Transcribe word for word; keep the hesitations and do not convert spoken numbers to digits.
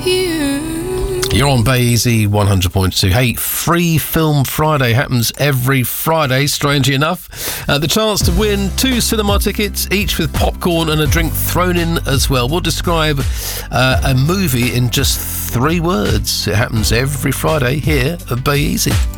You're on Bay Easy one hundred point two. Hey, Free Film Friday happens every Friday, strangely enough. Uh, the chance to win two cinema tickets, each with popcorn and a drink thrown in as well. We'll describe uh, a movie in just three words. It happens every Friday here at Bay Easy.